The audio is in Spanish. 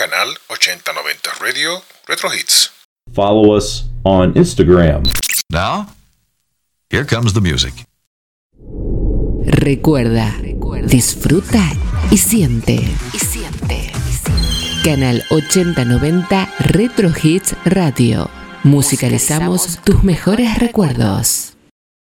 canal 8090 Radio Retro Hits. Follow us on Instagram. Now, here comes the music. Recuerda, disfruta y siente. Canal 8090 Retro Hits Radio. Musicalizamos tus mejores recuerdos.